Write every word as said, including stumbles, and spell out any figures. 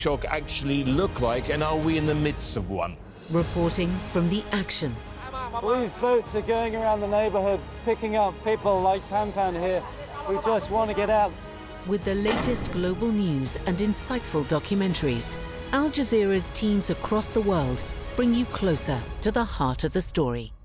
shock actually look like, and are we in the midst of one? Reporting from the action. All these boats are going around the neighbourhood, picking up people like Pan Pan here who just want to get out. With the latest global news and insightful documentaries, Al Jazeera's teams across the world bring you closer to the heart of the story.